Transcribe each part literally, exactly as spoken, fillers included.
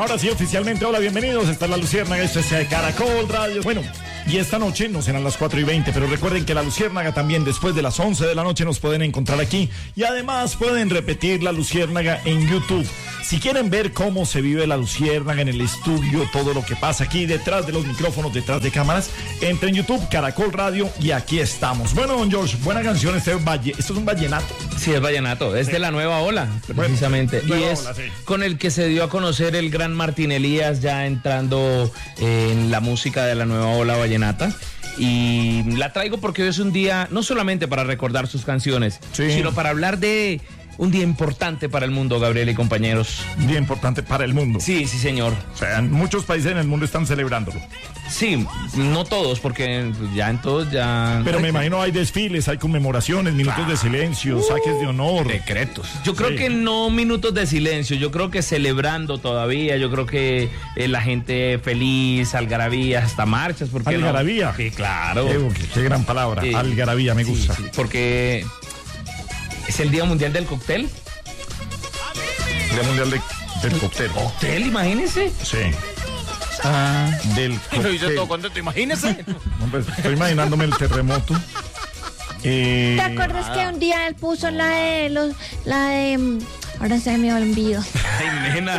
Ahora sí, oficialmente, hola, bienvenidos. Esta es La Luciérnaga, esto es Caracol Radio. Bueno, y esta noche no serán las cuatro y veinte, pero recuerden que La Luciérnaga también después de las once de la noche nos pueden encontrar aquí. Y además pueden repetir La Luciérnaga en YouTube. Si quieren ver cómo se vive La Luciérnaga en el estudio, todo lo que pasa aquí detrás de los micrófonos, detrás de cámaras, entren en YouTube, Caracol Radio, y aquí estamos. Bueno, don George, buena canción. Este valle, ¿esto es un vallenato? Sí, es vallenato, es sí. de la Nueva Ola, precisamente. Bueno, y es ola, sí. con el que se dio a conocer el gran Martín Elías, ya entrando en la música de la Nueva Ola vallenata. Y la traigo porque hoy es un día no solamente para recordar sus canciones, sí. sino para hablar de un día importante para el mundo, Gabriel y compañeros. Un día importante para el mundo. Sí, sí, señor. O sea, muchos países en el mundo están celebrándolo. Sí, no todos, porque ya en todos ya... Pero me imagino hay desfiles, hay conmemoraciones, minutos ah. de silencio, uh, saques de honor. Decretos. Yo creo sí. que no minutos de silencio, yo creo que celebrando todavía, yo creo que eh, la gente feliz, algarabía, hasta marchas. ¿Por qué algarabía. No? Sí, claro. Qué, qué gran palabra, sí. algarabía, me gusta. Sí, sí, porque... ¿Es el Día Mundial del Cóctel? Día Mundial de, del Cóctel. ¿Cóctel? Imagínese. Sí. Ah, del cóctel. Yo todo contento, imagínese. No, pues, estoy imaginándome el terremoto. Eh... ¿Te acuerdas ah. que un día él puso la de los, la de... Ahora se me olvidó. Ay, nena.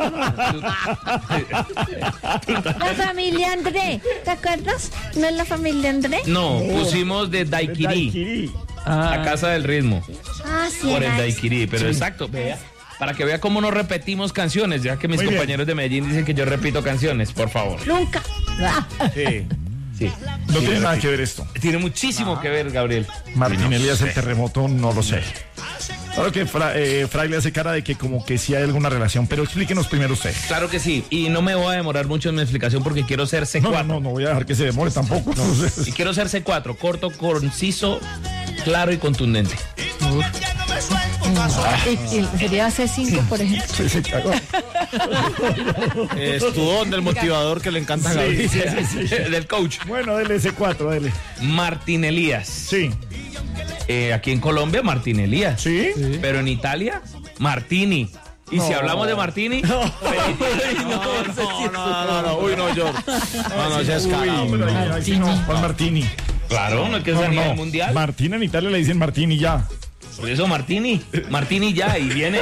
La familia André. ¿Te acuerdas? ¿No es la familia André? No, pusimos de Daiquiri. De Daiquiri. Ah. La casa del ritmo. Ah, sí. Por el Daiquiri, pero sí. exacto, vea. Para que vea cómo no repetimos canciones, ya que mis Muy compañeros bien. de Medellín dicen que yo repito canciones, por favor. Nunca. Sí. Sí. No sí, tiene nada que ver esto. Tiene muchísimo ah. que ver, Gabriel. Martín Elías, el terremoto, no lo sé. Claro que Fra, eh, Fraile hace cara de que como que sí hay alguna relación, pero explíquenos primero usted. Claro que sí, y no me voy a demorar mucho en mi explicación porque quiero ser C cuatro. No, no, no voy a dejar que se demore tampoco. No. Y quiero ser C cuatro, corto, conciso, claro y contundente. Uh. Y, y sería C cinco, por ejemplo. Sí, sí, claro. Es tu don del motivador que le encanta a sí, Gabriel. Sí, sí, sí. Del coach. Bueno, dele C cuatro, dele. Martín Elías. Sí. Eh, aquí en Colombia, Martín Elías. ¿Sí? ¿Sí? Pero en Italia, Martini. Y no. si hablamos de Martini, no, no, no, no, no, no, uy, no, George. No, no, ya es caro. Juan Martini. Claro, no es que es no, a nivel no. mundial. Martín en Italia le dicen Martini ya. Por eso Martini, Martini ya, y viene.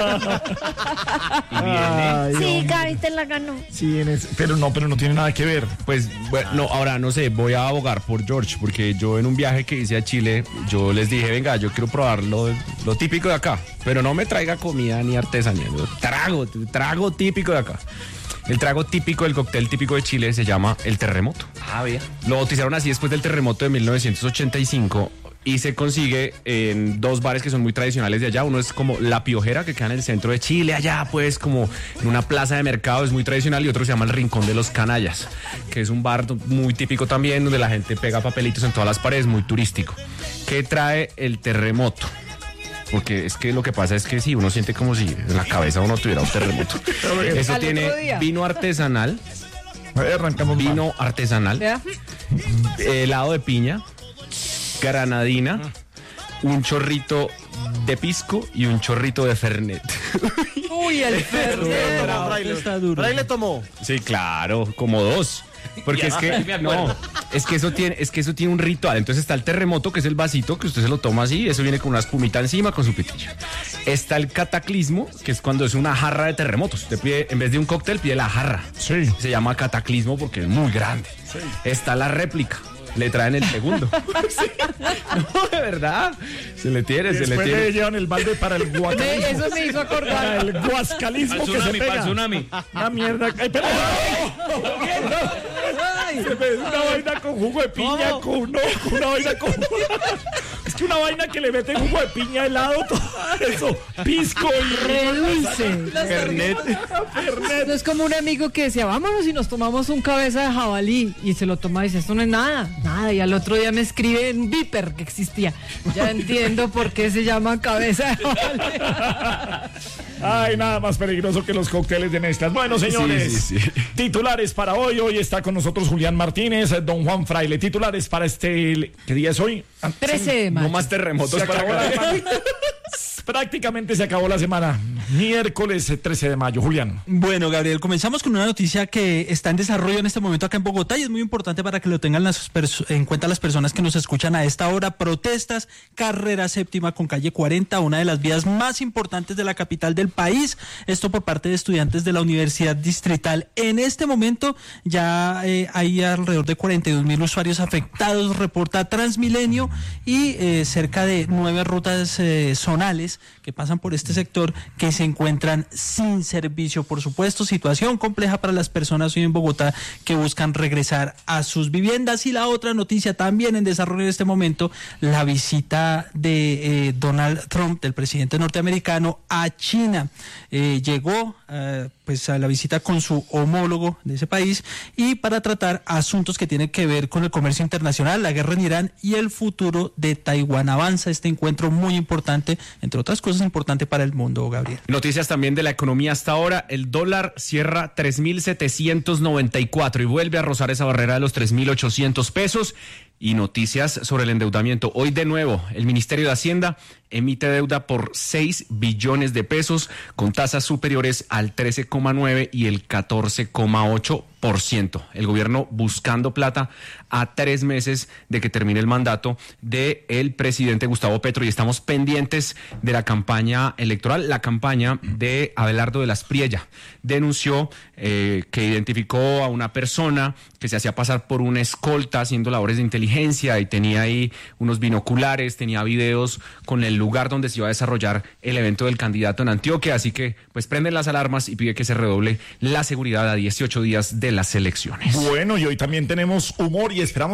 Y viene. Ay, sí, Gaby te la ganó. Sí, en ese, pero no, pero no tiene nada que ver. Pues, bueno, no, ahora no sé, voy a abogar por George, porque yo en un viaje que hice a Chile, yo les dije, venga, yo quiero probar lo, lo típico de acá, pero no me traiga comida ni artesanía, trago, trago típico de acá. El trago típico del cóctel típico de Chile se llama el terremoto. Ah, bien. Lo bautizaron así después del terremoto de mil novecientos ochenta y cinco y se consigue en dos bares que son muy tradicionales de allá. Uno es como La Piojera, que queda en el centro de Chile, allá pues como en una plaza de mercado, es muy tradicional, y otro se llama El Rincón de los Canallas, que es un bar muy típico también, donde la gente pega papelitos en todas las paredes, muy turístico. ¿Qué trae el terremoto? Porque es que lo que pasa es que si uno siente como si en la cabeza uno tuviera un terremoto. Eso Al tiene vino artesanal, arrancamos vino mal. artesanal, ¿Vea? helado de piña, granadina, un chorrito de pisco y un chorrito de fernet. Uy, el fernet. Está duro. ¿Fraile tomó? Sí, claro, como dos. Porque es que no, es que eso tiene, es que eso tiene un ritual. Entonces está el terremoto, que es el vasito que usted se lo toma así, eso viene con una espumita encima con su pitillo. Está el cataclismo, que es cuando es una jarra de terremotos. Usted pide, en vez de un cóctel, pide la jarra. Sí. Se llama cataclismo porque es muy grande. Sí. Está la réplica. Le traen el segundo. Sí. No, de verdad. Se le tiene, se le tiene. Después le llevan el balde para el guacalismo. Eso me hizo acordar. Para el guascalismo que se pega. Para el tsunami. Una mierda. Ay, pero se me da una vaina con jugo de piña, ¿Cómo? con no, con una vaina con es que una vaina que le meten jugo de piña helado, todo eso, pisco y redulce. Fernet. Fernet. No es como un amigo que decía, vámonos y nos tomamos un cabeza de jabalí, y se lo toma y dice, esto no es nada, nada, y al otro día me escribe en Viper que existía. Ya entiendo por qué se llama cabeza de jabalí. Ay, nada más peligroso que los cócteles de mezclas. Bueno, señores, sí, sí, sí. Titulares para hoy. Hoy está con nosotros Julián Martínez, don Juan Fraile. Titulares para este... ¿Qué día es hoy? trece de mayo. No más terremotos se para acabó la semana. Prácticamente se acabó la semana. miércoles trece de mayo. Julián. Bueno, Gabriel, comenzamos con una noticia que está en desarrollo en este momento acá en Bogotá y es muy importante para que lo tengan las en cuenta las personas que nos escuchan a esta hora. Protestas, carrera séptima con calle cuarenta, una de las vías más importantes de la capital del país. Esto por parte de estudiantes de la Universidad Distrital. En este momento ya eh, hay alrededor de cuarenta y dos mil usuarios afectados, reporta Transmilenio, y eh, cerca de nueve rutas eh, zonales que pasan por este sector que se encuentran sin servicio. Por supuesto, situación compleja para las personas hoy en Bogotá que buscan regresar a sus viviendas. Y la otra noticia también en desarrollo en este momento, la visita de eh, Donald Trump, del presidente norteamericano, a China. Eh, llegó eh, pues a la visita con su homólogo de ese país y para tratar asuntos que tienen que ver con el comercio internacional, la guerra en Irán y el futuro de Taiwán. Avanza este encuentro muy importante, entre otras cosas importante para el mundo, Gabriel. Noticias también de la economía hasta ahora. El dólar cierra tres mil setecientos noventa y cuatro y vuelve a rozar esa barrera de los tres mil ochocientos pesos. Y noticias sobre el endeudamiento. Hoy de nuevo, el Ministerio de Hacienda emite deuda por seis billones de pesos con tasas superiores al trece coma nueve y el catorce coma ocho por ciento. El gobierno buscando plata a tres meses de que termine el mandato del presidente Gustavo Petro, y estamos pendientes de la campaña electoral. La campaña de Abelardo de las Priella denunció eh, que identificó a una persona que se hacía pasar por una escolta haciendo labores de inteligencia y tenía ahí unos binoculares, tenía videos con el lugar donde se iba a desarrollar el evento del candidato en Antioquia, así que pues prenden las alarmas y pide que se redoble la seguridad a dieciocho días de las elecciones. Bueno, y hoy también tenemos humor y esperamos